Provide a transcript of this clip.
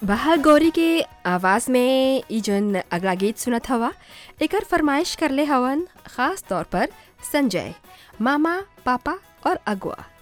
बहार गौरी के आवाज़ में ई जौन अगला गीत सुनत हवा एकर फरमाइश करले हवन ख़ास तौर पर संजय, मामा, पापा और अगुआ।